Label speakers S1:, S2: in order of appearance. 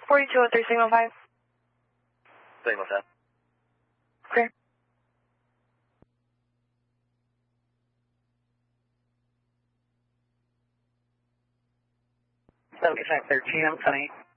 S1: 4203 signal 5.
S2: Signal 10.
S1: Clear.
S3: 7513, I'm 28.